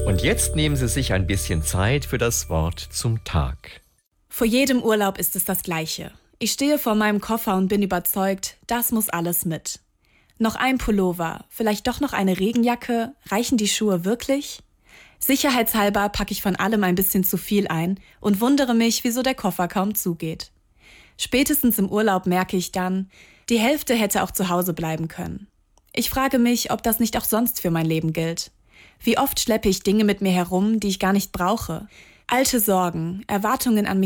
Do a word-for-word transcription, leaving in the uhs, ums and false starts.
Und jetzt nehmen Sie sich ein bisschen Zeit für das Wort zum Tag. Vor jedem Urlaub ist es das Gleiche. Ich stehe vor meinem Koffer und bin überzeugt, das muss alles mit. Noch ein Pullover, vielleicht doch noch eine Regenjacke, reichen die Schuhe wirklich? Sicherheitshalber packe ich von allem ein bisschen zu viel ein und wundere mich, wieso der Koffer kaum zugeht. Spätestens im Urlaub merke ich dann, die Hälfte hätte auch zu Hause bleiben können. Ich frage mich, ob das nicht auch sonst für mein Leben gilt. Wie oft schleppe ich Dinge mit mir herum, die ich gar nicht brauche? Alte Sorgen, Erwartungen an mich